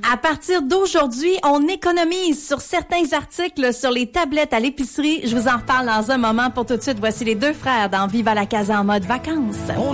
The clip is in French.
À partir d'aujourd'hui, on économise sur certains articles sur les tablettes à l'épicerie. Je vous en reparle dans un moment. Pour tout de suite, voici les deux frères dans Viva la Casa en mode vacances.